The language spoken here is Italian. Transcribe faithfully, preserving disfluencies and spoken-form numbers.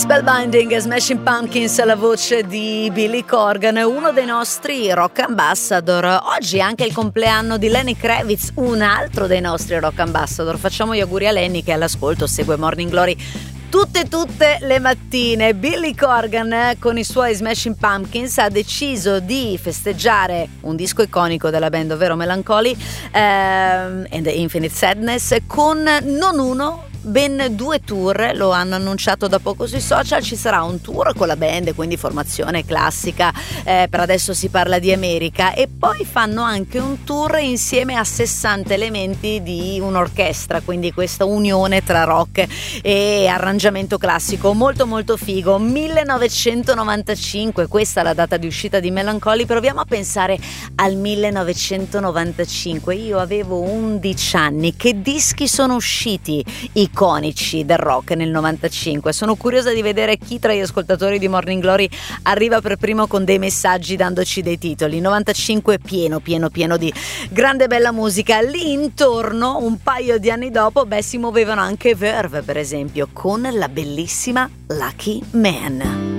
Spellbinding, Smashing Pumpkins, la voce di Billy Corgan, uno dei nostri rock ambassador. Oggi è anche il compleanno di Lenny Kravitz, un altro dei nostri rock ambassador. Facciamo gli auguri a Lenny che all'ascolto segue Morning Glory tutte tutte le mattine. Billy Corgan con i suoi Smashing Pumpkins ha deciso di festeggiare un disco iconico della band, ovvero Melancholy ehm, and the Infinite Sadness, con non uno, ben due tour. Lo hanno annunciato da poco sui social. Ci sarà un tour con la band, quindi formazione classica, eh, per adesso si parla di America, e poi fanno anche un tour insieme a sessanta elementi di un'orchestra, quindi questa unione tra rock e arrangiamento classico molto molto figo. millenovecentonovantacinque, questa è la data di uscita di Melancholy. Proviamo a pensare al millenovecentonovantacinque. Io avevo undici anni. Che dischi sono usciti iconici del rock nel novantacinque? Sono curiosa di vedere chi tra gli ascoltatori di Morning Glory arriva per primo con dei messaggi dandoci dei titoli. novantacinque pieno pieno pieno di grande bella musica. Lì intorno, un paio di anni dopo, beh, si muovevano anche Verve, per esempio, con la bellissima Lucky Man.